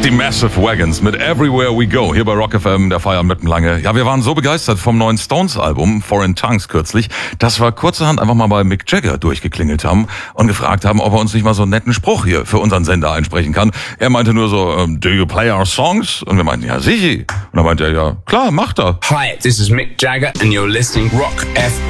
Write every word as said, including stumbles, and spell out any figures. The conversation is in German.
Die Massive Wagons mit Everywhere We Go hier bei Rock F M, der Feier mitten lange. Ja, wir waren so begeistert vom neuen Stones-Album Foreign Tongues kürzlich, dass wir kurzerhand einfach mal bei Mick Jagger durchgeklingelt haben und gefragt haben, ob er uns nicht mal so einen netten Spruch hier für unseren Sender einsprechen kann. Er meinte nur so, do you play our songs? Und wir meinten, ja, sicher. Und dann meinte er, ja, klar, macht er. Hi, this is Mick Jagger and you're listening Rock F M.